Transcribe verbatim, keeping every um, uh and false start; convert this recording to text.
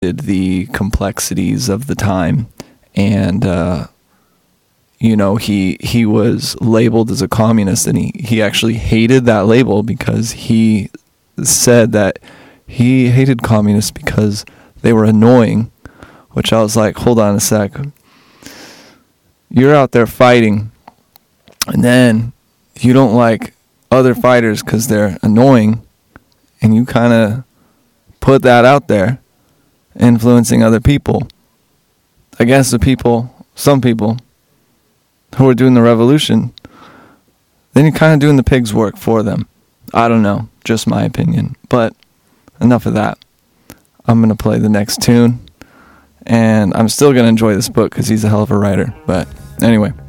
the complexities of the time, and uh, you know, he he was labeled as a communist, and he, he actually hated that label because he said that he hated communists because they were annoying, which I was like, hold on a sec. You're out there fighting, and then you don't like other fighters because they're annoying, and you kind of put that out there, influencing other people. I guess the people, some people who are doing the revolution, then you're kind of doing the pig's work for them. I don't know, just my opinion. But enough of that. I'm going to play the next tune, and I'm still going to enjoy this book because he's a hell of a writer. But anyway,